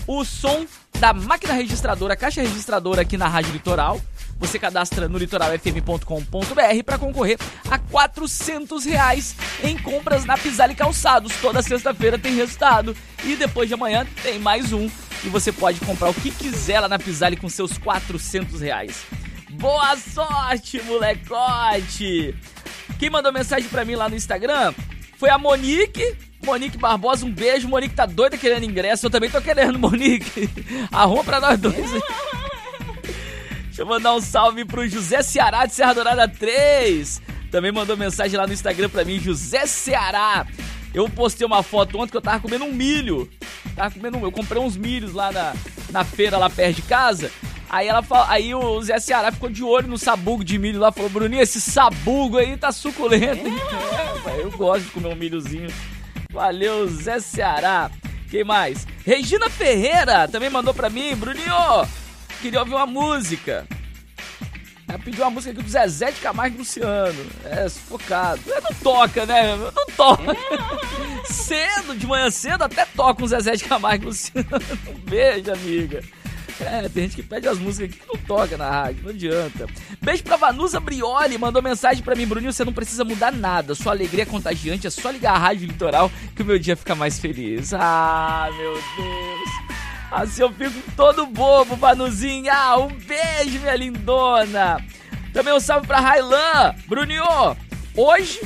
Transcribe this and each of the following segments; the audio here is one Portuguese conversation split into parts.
o som da máquina registradora, caixa registradora aqui na Rádio Litoral. Você cadastra no litoralfm.com.br para concorrer a R$400 em compras na Pisali Calçados. Toda sexta-feira tem resultado. E depois de amanhã tem mais um. E você pode comprar o que quiser lá na Pisali com seus R$400. Boa sorte, molecote! Quem mandou mensagem pra mim lá no Instagram foi a Monique Barbosa. Um beijo. Monique tá doida querendo ingresso. Eu também tô querendo, Monique. Arruma pra nós dois. Deixa eu mandar um salve pro José Ceará de Serra Dourada 3. Também mandou mensagem lá no Instagram pra mim, José Ceará. Eu postei uma foto ontem que eu tava comendo um milho. Eu comprei uns milhos lá na feira, lá perto de casa. Aí o Zé Ceará ficou de olho no sabugo de milho lá. Falou, Bruninho, esse sabugo aí tá suculento. Eu gosto de comer um milhozinho. Valeu, Zé Ceará. Quem mais? Regina Ferreira também mandou pra mim. Bruninho, queria ouvir uma música. Ela pediu uma música aqui do Zezé de Camargo e Luciano. Sufocado. Não toca, né? Não toca. De manhã cedo, até toca um Zezé de Camargo e Luciano. Um beijo, amiga. Tem gente que pede as músicas aqui que não toca na rádio, não adianta. Beijo pra Vanusa Brioli, mandou mensagem pra mim. Bruninho, você não precisa mudar nada, sua alegria é contagiante, é só ligar a Rádio Litoral que o meu dia fica mais feliz. Ah, meu Deus. Assim eu fico todo bobo, Vanuzinha. Um beijo, minha lindona. Também um salve pra Railan. Bruninho, hoje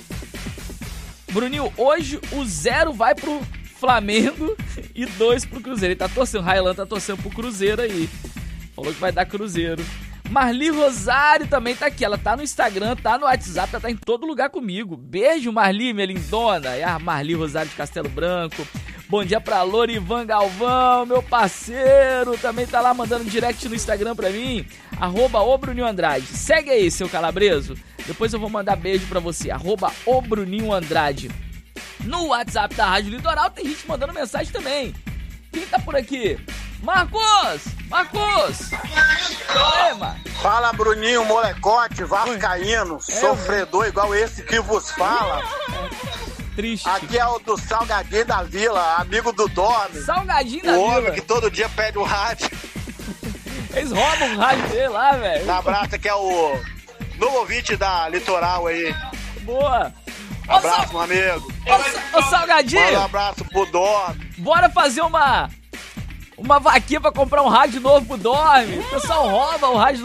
o 0 vai pro Flamengo e 2 pro Cruzeiro. Ele tá torcendo, o Railan tá torcendo pro Cruzeiro aí. Falou que vai dar Cruzeiro. Marli Rosário também tá aqui. Ela tá no Instagram, tá no WhatsApp, ela tá em todo lugar comigo. Beijo, Marli, minha lindona. É a Marli Rosário de Castelo Branco. Bom dia pra Lorivan Galvão, meu parceiro. Também tá lá mandando direct no Instagram pra mim. @obruninhoandrade. Segue aí, seu calabreso. Depois eu vou mandar beijo pra você. @obruninhoandrade. No WhatsApp da Rádio Litoral tem gente mandando mensagem também. Quem tá por aqui? Marcos! Oi, mano. Fala, Bruninho, molecote, vascaíno, sofredor igual esse que vos fala. Triste. Aqui é o do Salgadinho da Vila, amigo do Dorme. Salgadinho da Vila. O homem que todo dia pede o rádio. Eles roubam o rádio dele lá, velho. Um abraço, que é o novo ouvinte da Litoral aí. Boa. Abraço, meu amigo. Ô, Salgadinho. Manda um abraço pro Dorme. Bora fazer uma vaquinha pra comprar um rádio novo pro Dorme. O pessoal rouba o rádio